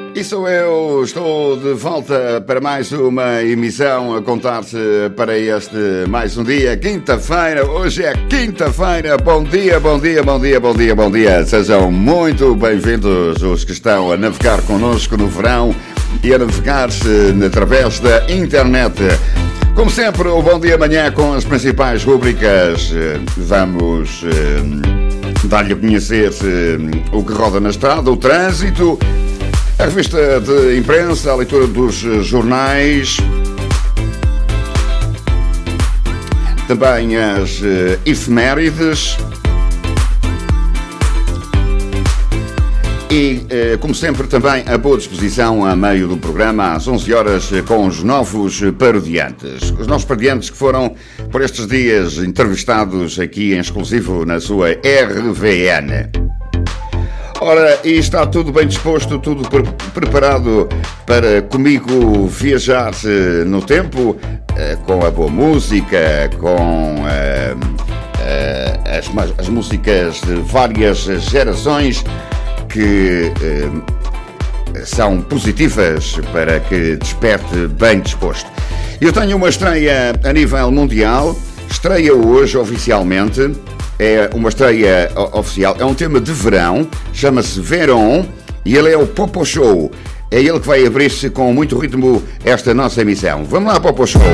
E sou eu, estou de volta para mais uma emissão a contar-se para este mais um dia, quinta-feira, hoje é quinta-feira, bom dia, bom dia, bom dia, bom dia, bom dia, sejam muito bem-vindos os que estão a navegar connosco no verão e a navegar-se através da internet. Como sempre, o Bom Dia Amanhã com as principais rúbricas, vamos dar-lhe a conhecer o que roda na estrada, o trânsito, a revista de imprensa, a leitura dos jornais, também as efemérides e, como sempre, também a boa disposição a meio do programa, às 11 horas, com os novos parodiantes. Os novos parodiantes que foram, por estes dias, entrevistados aqui em exclusivo na sua RVN. Ora, e está tudo bem disposto, tudo preparado para comigo viajar no tempo, com a boa música, com as músicas de várias gerações que são positivas para que desperte bem disposto. Eu tenho uma estreia a nível mundial, estreia hoje oficialmente. É uma estreia oficial, é um tema de verão, chama-se Verão e ele é o Popo Show. É ele que vai abrir-se com muito ritmo esta nossa emissão. Vamos lá, Popo Show!